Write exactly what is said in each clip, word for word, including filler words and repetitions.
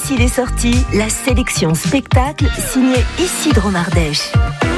Ici les sorties, la sélection spectacle signée Isidro Mardèche.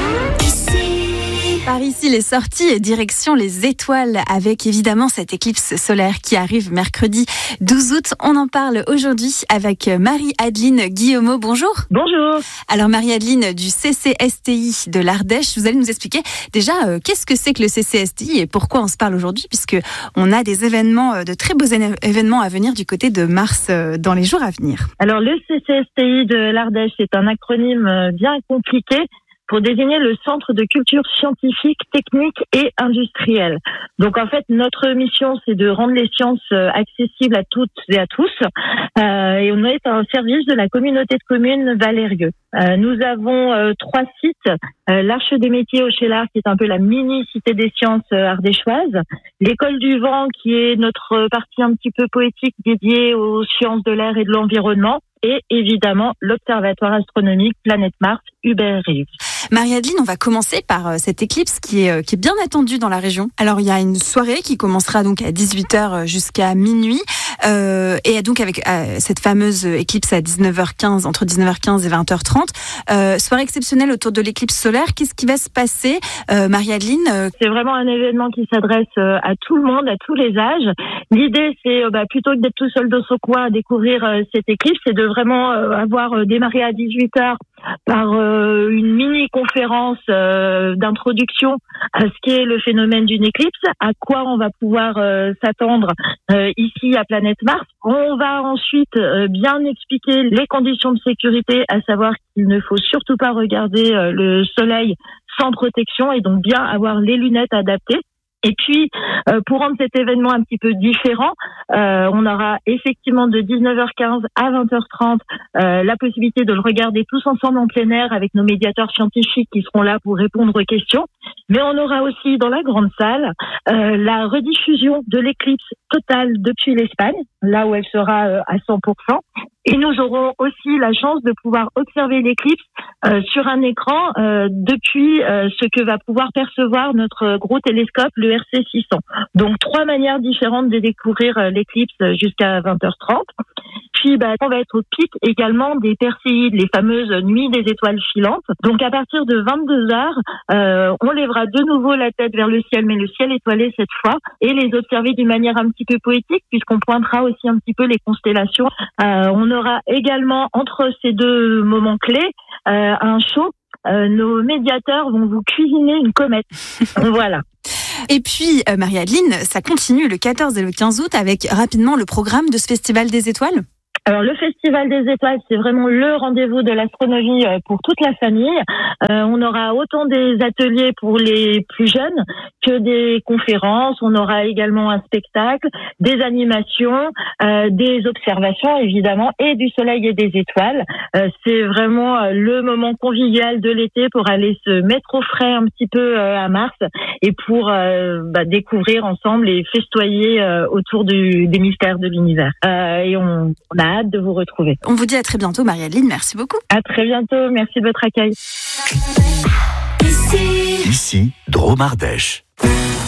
Par ici, les sorties et direction les étoiles avec évidemment cette éclipse solaire qui arrive mercredi douze août. On en parle aujourd'hui avec Marie-Adeline Guillaumeau. Bonjour. Bonjour. Alors Marie-Adeline du C C S T I de l'Ardèche, vous allez nous expliquer déjà euh, qu'est-ce que c'est que le C C S T I et pourquoi on se parle aujourd'hui, puisque on a des événements, de très beaux événements à venir du côté de Mars euh, dans les jours à venir. Alors le C C S T I de l'Ardèche est un acronyme bien compliqué pour désigner le centre de culture scientifique, technique et industrielle. Donc en fait, notre mission, c'est de rendre les sciences accessibles à toutes et à tous. Euh, et on est un service de la communauté de communes Valérieux. Euh, nous avons euh, trois sites. Euh, L'Arche des métiers au Chélar, qui est un peu la mini-cité des sciences euh, ardéchoises. L'École du vent, qui est notre partie un petit peu poétique dédiée aux sciences de l'air et de l'environnement. Et évidemment, l'Observatoire astronomique Planète Mars, Hubert Reeves. Marie-Adeline, on va commencer par cette éclipse qui est, qui est bien attendue dans la région. Alors, il y a une soirée qui commencera donc à dix-huit heures jusqu'à minuit. Euh, et donc, avec euh, cette fameuse éclipse à dix-neuf heures quinze, entre dix-neuf heures quinze et vingt heures trente. Euh, soirée exceptionnelle autour de l'éclipse solaire. Qu'est-ce qui va se passer, euh, Marie-Adeline? C'est vraiment un événement qui s'adresse à tout le monde, à tous les âges. L'idée, c'est bah, plutôt que d'être tout seul dans son coin à découvrir euh, cette éclipse, c'est de vraiment euh, avoir euh, démarré à dix-huit heures par euh, une mini-conférence euh, d'introduction à ce qu'est le phénomène d'une éclipse, à quoi on va pouvoir euh, s'attendre euh, ici à Planète Mars. On va ensuite euh, bien expliquer les conditions de sécurité, à savoir qu'il ne faut surtout pas regarder euh, le soleil sans protection et donc bien avoir les lunettes adaptées. Et puis, euh, pour rendre cet événement un petit peu différent, euh, on aura effectivement de dix-neuf heures quinze à vingt heures trente euh, la possibilité de le regarder tous ensemble en plein air avec nos médiateurs scientifiques qui seront là pour répondre aux questions. Mais on aura aussi dans la grande salle euh, la rediffusion de l'éclipse totale depuis l'Espagne, là où elle sera euh, à cent pour cent. Et nous aurons aussi la chance de pouvoir observer l'éclipse euh, sur un écran euh, depuis euh, ce que va pouvoir percevoir notre gros télescope, le R C six cents. Donc trois manières différentes de découvrir euh, l'éclipse jusqu'à vingt heures trente. Puis bah, on va être au pic également des Perséides, les fameuses nuits des étoiles filantes. Donc à partir de vingt-deux heures, euh, on lèvera de nouveau la tête vers le ciel, mais le ciel étoilé cette fois, et les observer d'une manière un petit peu poétique, puisqu'on pointera aussi un petit peu les constellations. Euh, on aura également entre ces deux moments clés euh, un show. Euh, nos médiateurs vont vous cuisiner une comète. Voilà. Et puis, euh, Marie-Adeline, ça continue le quatorze et le quinze août avec rapidement le programme de ce Festival des Étoiles. Alors le Festival des Étoiles, c'est vraiment le rendez-vous de l'astronomie pour toute la famille. Euh, on aura autant des ateliers pour les plus jeunes que des conférences. On aura également un spectacle, des animations, euh, des observations évidemment, et du soleil et des étoiles. Euh, c'est vraiment le moment convivial de l'été pour aller se mettre au frais un petit peu euh, à Mars et pour euh, bah, découvrir ensemble et festoyer euh, autour du, des mystères de l'univers. Euh, et on, on a hâte de vous retrouver. On vous dit à très bientôt, Marie-Adeline. Merci beaucoup. À très bientôt. Merci de votre accueil. Ici, Ici, Drôme Ardèche.